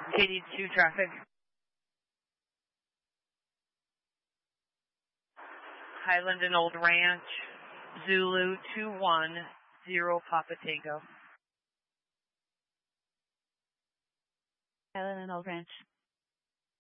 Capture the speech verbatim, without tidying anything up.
K D two traffic. Highland and Old Ranch, Zulu two one zero Papa Tango. Highland and Old Ranch.